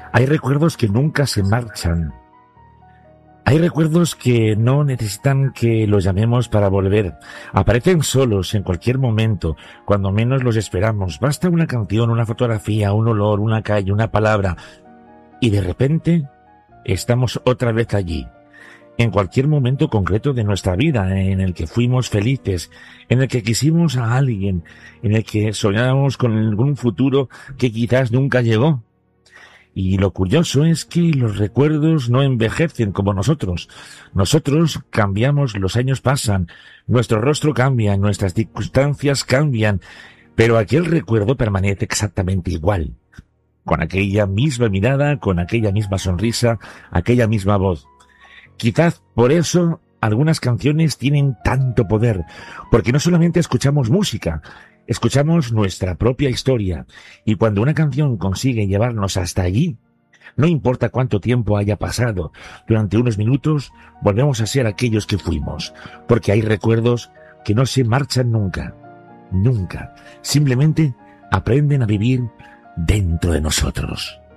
Hay recuerdos que nunca se marchan. Hay recuerdos que no necesitan que los llamemos para volver. Aparecen solos en cualquier momento, cuando menos los esperamos. Basta una canción, una fotografía, un olor, una calle, una palabra, y de repente estamos otra vez allí. En cualquier momento concreto de nuestra vida, en el que fuimos felices, en el que quisimos a alguien, en el que soñábamos con algún futuro que quizás nunca llegó. Y lo curioso es que los recuerdos no envejecen como nosotros. Nosotros cambiamos, los años pasan, nuestro rostro cambia, nuestras circunstancias cambian, pero aquel recuerdo permanece exactamente igual, con aquella misma mirada, con aquella misma sonrisa, aquella misma voz. Quizás por eso algunas canciones tienen tanto poder, porque no solamente escuchamos música, escuchamos nuestra propia historia, y cuando una canción consigue llevarnos hasta allí, no importa cuánto tiempo haya pasado, durante unos minutos volvemos a ser aquellos que fuimos, porque hay recuerdos que no se marchan nunca, nunca, simplemente aprenden a vivir dentro de nosotros.